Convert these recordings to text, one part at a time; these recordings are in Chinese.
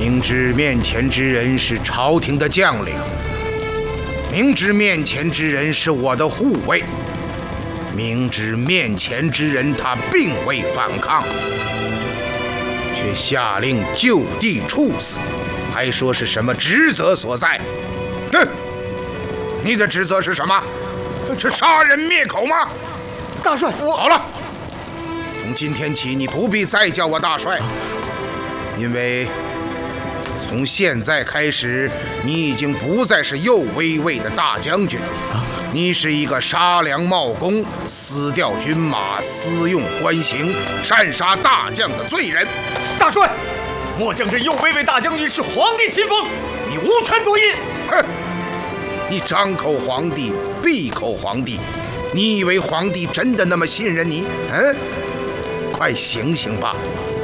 明知面前之人是朝廷的将领，明知面前之人是我的护卫，明知面前之人他并未反抗，却下令就地处死，还说是什么职责所在？哼！你的职责是什么？是杀人灭口吗？ 大帅， 好了，从今天起你不必再叫我大帅，因为从现在开始，你已经不再是右威卫的大将军，你是一个杀良冒功、私调军马、私用官刑、擅杀大将的罪人。 大帅，末将这右威卫大将军是皇帝亲封，你无权夺印。 哼！你张口皇帝，闭口皇帝，你以为皇帝真的那么信任你？快醒醒吧！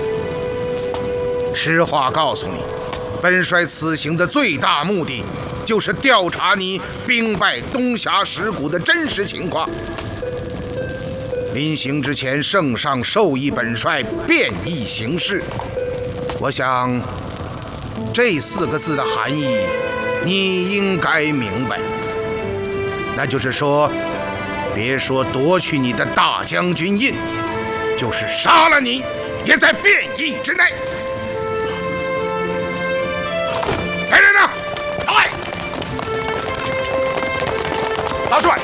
实话告诉你，本帅此行的最大目的，就是调查你兵败东峡石谷的真实情况。临行之前，圣上授意本帅变易行事。我想，这4个字的含义，你应该明白。那就是说，别说夺去你的大将军印，就是杀了你，也在变易之内。来人呐！ 来！ 大帅，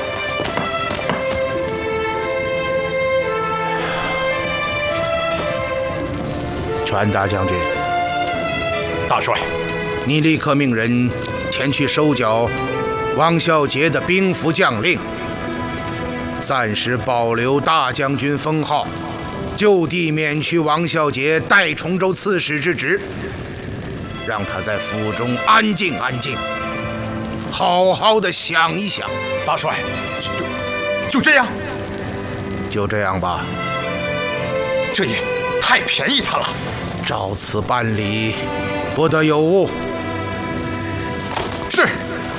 全大将军， 大帅， 你立刻命人前去收缴王孝杰的兵符将令，暂时保留大将军封号，就地免去王孝杰代崇州刺史之职，让他在府中安静安静，好好的想一想。 大帅，就这样？ 就这样吧。 这也太便宜他了。 照此办理，不得有误。 是。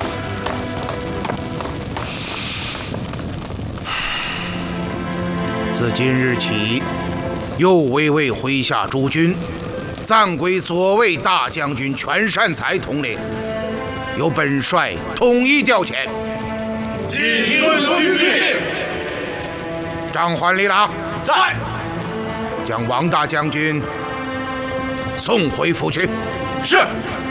自今日起，右威卫麾下诸军暂归左卫大将军全善才统领，由本帅统一调遣。 谨遵军令。 张焕、李朗在。 将王大将军送回府去。 是。